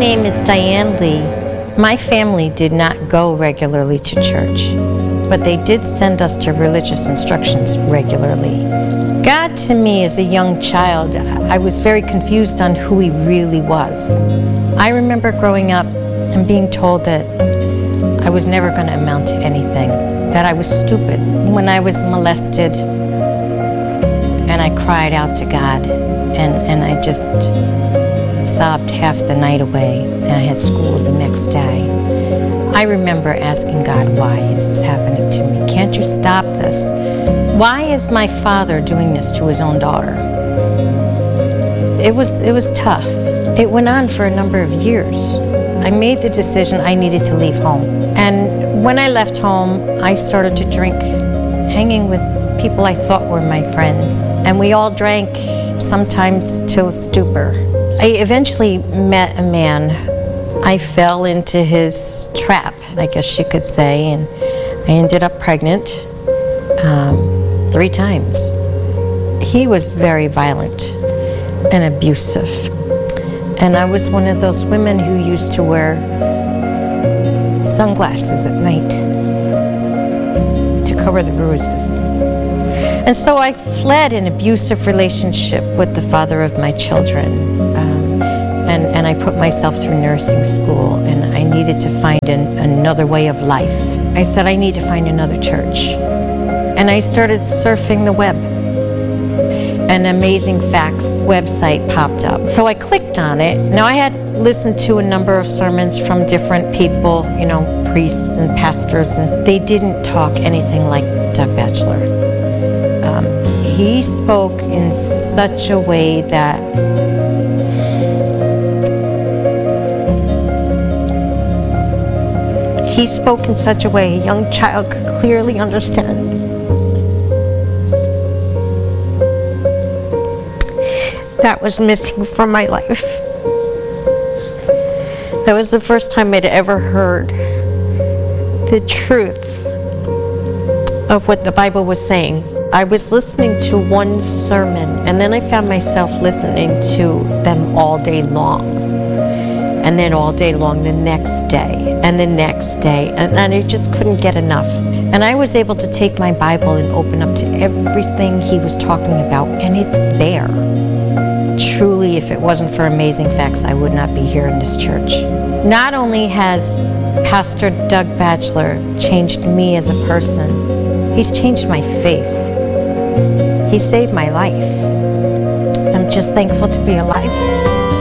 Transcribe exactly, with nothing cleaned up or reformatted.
name is Diane Lee. My family did not go regularly to church, but they did send us to religious instructions regularly. God, to me, as a young child, I was very confused on who He really was. I remember growing up and being told that I was never going to amount to anything, that I was stupid. When I was molested, and I cried out to God, and, and I just sobbed half the night away, and I had school the next day. I remember asking God, why is this happening to me? Can't you stop this? Why is my father doing this to his own daughter? It was, it was tough. It went on for a number of years. I made the decision I needed to leave home. And when I left home, I started to drink, hanging with people I thought were my friends. And we all drank, sometimes till stupor. I eventually met a man. I fell into his trap, I guess you could say, and I ended up pregnant um, three times. He was very violent and abusive. And I was one of those women who used to wear sunglasses at night to cover the bruises. And so I fled an abusive relationship with the father of my children. Um, and, and I put myself through nursing school, and I needed to find an, another way of life. I said, I need to find another church. And I started surfing the web. An Amazing Facts website popped up. So I clicked on it. Now, I had listened to a number of sermons from different people, you know, priests and pastors, and they didn't talk anything like Doug Batchelor. Um, he spoke in such a way that he spoke in such a way a young child could clearly understand. That was missing from my life. That was the first time I'd ever heard the truth of what the Bible was saying. I was listening to one sermon, and then I found myself listening to them all day long. And then all day long the next day, and the next day, and, and I just couldn't get enough. And I was able to take my Bible and open up to everything he was talking about, and it's there. Truly, if it wasn't for Amazing Facts, I would not be here in this church. Not only has Pastor Doug Batchelor changed me as a person, he's changed my faith. He saved my life. I'm just thankful to be alive.